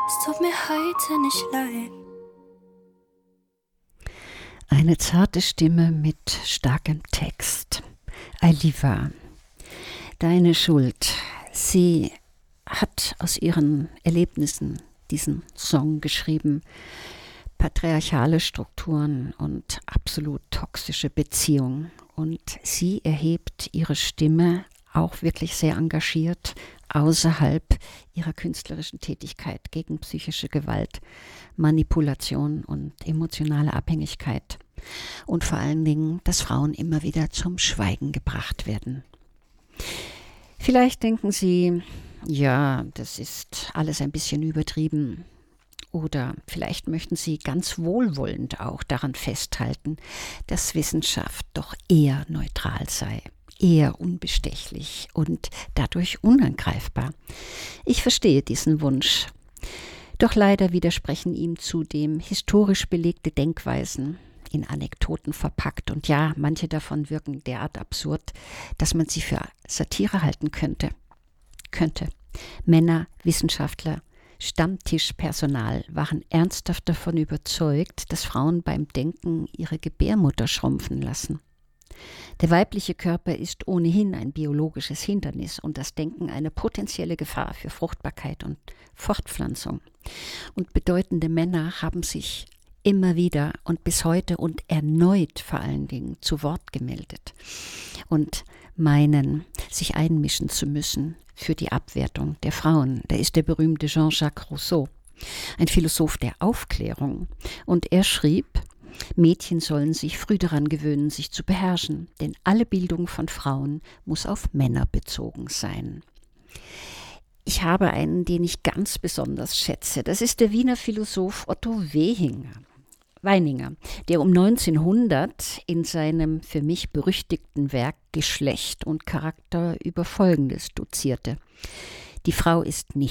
Es tut mir heute nicht leid. Eine zarte Stimme mit starkem Text. Ailiva, deine Schuld. Sie hat aus ihren Erlebnissen diesen Song geschrieben. Patriarchale Strukturen und absolut toxische Beziehungen. Und sie erhebt ihre Stimme auch wirklich sehr engagiert außerhalb ihrer künstlerischen Tätigkeit gegen psychische Gewalt, Manipulation und emotionale Abhängigkeit. Und vor allen Dingen, dass Frauen immer wieder zum Schweigen gebracht werden. Vielleicht denken Sie, ja, das ist alles ein bisschen übertrieben. Oder vielleicht möchten Sie ganz wohlwollend auch daran festhalten, dass Wissenschaft doch eher neutral sei, eher unbestechlich und dadurch unangreifbar. Ich verstehe diesen Wunsch. Doch leider widersprechen ihm zudem historisch belegte Denkweisen, in Anekdoten verpackt. Und ja, manche davon wirken derart absurd, dass man sie für Satire halten könnte. Männer, Wissenschaftler, Stammtischpersonal waren ernsthaft davon überzeugt, dass Frauen beim Denken ihre Gebärmutter schrumpfen lassen. Der weibliche Körper ist ohnehin ein biologisches Hindernis und das Denken eine potenzielle Gefahr für Fruchtbarkeit und Fortpflanzung. Und bedeutende Männer haben sich immer wieder und bis heute und erneut vor allen Dingen zu Wort gemeldet und meinen, sich einmischen zu müssen für die Abwertung der Frauen. Da ist der berühmte Jean-Jacques Rousseau, ein Philosoph der Aufklärung. Und er schrieb, Mädchen sollen sich früh daran gewöhnen, sich zu beherrschen, denn alle Bildung von Frauen muss auf Männer bezogen sein. Ich habe einen, den ich ganz besonders schätze. Das ist der Wiener Philosoph Otto Weininger, der um 1900 in seinem für mich berüchtigten Werk Geschlecht und Charakter über Folgendes dozierte. Die Frau ist nicht